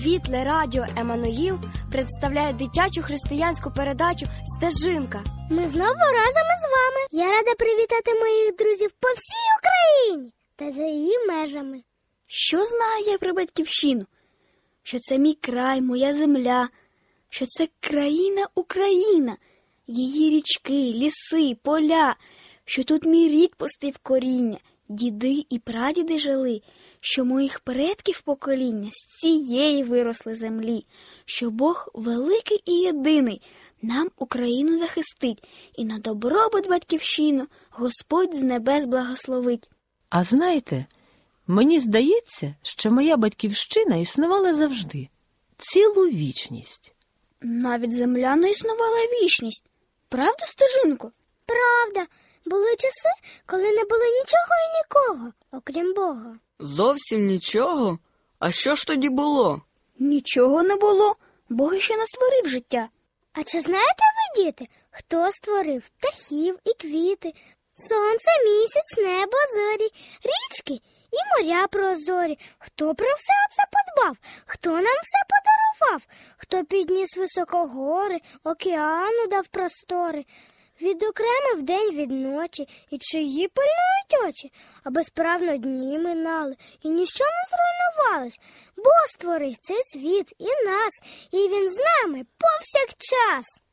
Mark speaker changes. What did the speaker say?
Speaker 1: Світле радіо «Еммануїл» представляє дитячу християнську передачу «Стежинка».
Speaker 2: Ми знову разом із вами. Я рада привітати моїх друзів по всій Україні та за її межами.
Speaker 3: Що знаю я про батьківщину? Що це мій край, моя земля, що це країна Україна, її річки, ліси, поля, що тут мій рід пустив коріння, діди і прадіди жили, що моїх предків покоління з цієї виросли землі, що Бог великий і єдиний нам Україну захистить, і на добробут батьківщину Господь з небес благословить.
Speaker 4: А знаєте, мені здається, що моя батьківщина існувала завжди, цілу вічність.
Speaker 3: Навіть земля не існувала вічність. Правда, Стежинко?
Speaker 2: Правда. Були часи, коли не було нічого і нікого, окрім Бога.
Speaker 5: Зовсім нічого? А що ж тоді було?
Speaker 3: Нічого не було. Бог ще не створив життя.
Speaker 2: А чи знаєте ви, діти, хто створив птахів і квіти, сонце, місяць, небо, зорі, річки і моря прозорі? Хто про все це подбав? Хто нам все подарував? Хто підніс високо гори, океану дав простори? Відокремив день від ночі, і чиї пильнують очі, аби справно дні минали, і ніщо не зруйнувалось. Бог створив цей світ і нас, і він з нами повсякчас.